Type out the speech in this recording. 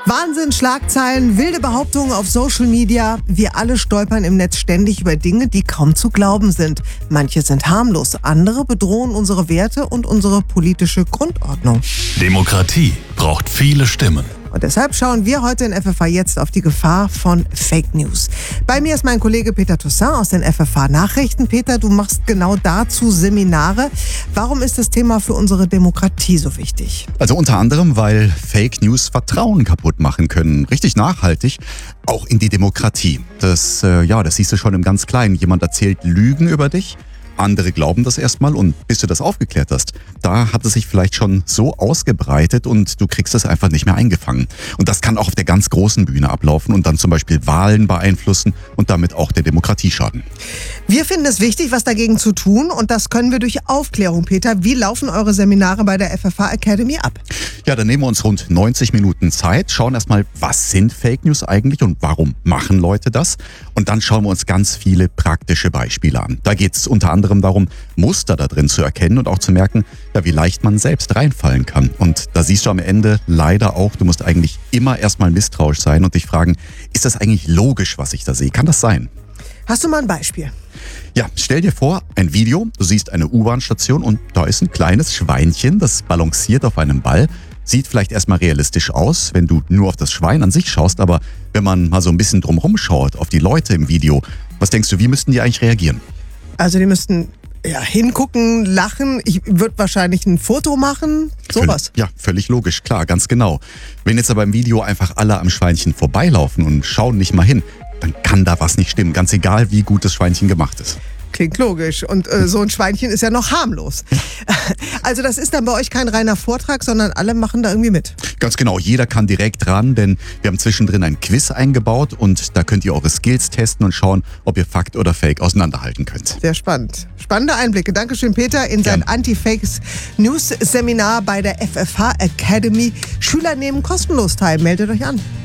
Wahnsinn, Schlagzeilen, wilde Behauptungen auf Social Media. Wir alle stolpern im Netz ständig über Dinge, die kaum zu glauben sind. Manche sind harmlos, andere bedrohen unsere Werte und unsere politische Grundordnung. Demokratie braucht viele Stimmen. Und deshalb schauen wir heute in FFH jetzt auf die Gefahr von Fake News. Bei mir ist mein Kollege Peter Toussaint aus den FFH Nachrichten. Peter, du machst genau dazu Seminare. Warum ist das Thema für unsere Demokratie so wichtig? Also unter anderem, weil Fake News Vertrauen kaputt machen können. Richtig nachhaltig, auch in die Demokratie. Das siehst du schon im ganz Kleinen. Jemand erzählt Lügen über dich. Andere glauben das erstmal und bis du das aufgeklärt hast, da hat es sich vielleicht schon so ausgebreitet und du kriegst es einfach nicht mehr eingefangen. Und das kann auch auf der ganz großen Bühne ablaufen und dann zum Beispiel Wahlen beeinflussen und damit auch der Demokratie schaden. Wir finden es wichtig, was dagegen zu tun und das können wir durch Aufklärung. Peter, wie laufen eure Seminare bei der FFH Academy ab? Ja, dann nehmen wir uns rund 90 Minuten Zeit, schauen erstmal, was sind Fake News eigentlich und warum machen Leute das? Und dann schauen wir uns ganz viele praktische Beispiele an. Da geht es unter anderem darum, Muster da drin zu erkennen und auch zu merken, ja, wie leicht man selbst reinfallen kann. Und da siehst du am Ende leider auch, du musst eigentlich immer erstmal misstrauisch sein und dich fragen, ist das eigentlich logisch, was ich da sehe? Kann das sein? Hast du mal ein Beispiel? Ja, stell dir vor, ein Video, du siehst eine U-Bahn-Station und da ist ein kleines Schweinchen, das balanciert auf einem Ball. Sieht vielleicht erstmal realistisch aus, wenn du nur auf das Schwein an sich schaust, aber wenn man mal so ein bisschen drumherum schaut, auf die Leute im Video, was denkst du, wie müssten die eigentlich reagieren? Also die müssten hingucken, lachen. Ich würde wahrscheinlich ein Foto machen, sowas. Völlig logisch, klar, ganz genau. Wenn jetzt aber im Video einfach alle am Schweinchen vorbeilaufen und schauen nicht mal hin, dann kann da was nicht stimmen, ganz egal, wie gut das Schweinchen gemacht ist. Klingt logisch. Und so ein Schweinchen ist ja noch harmlos. Also das ist dann bei euch kein reiner Vortrag, sondern alle machen da irgendwie mit. Ganz genau, jeder kann direkt ran, denn wir haben zwischendrin ein Quiz eingebaut und da könnt ihr eure Skills testen und schauen, ob ihr Fakt oder Fake auseinanderhalten könnt. Sehr spannend. Spannende Einblicke. Dankeschön, Peter, in sein Anti-Fake-News-Seminar bei der FFH Academy. Schüler nehmen kostenlos teil. Meldet euch an.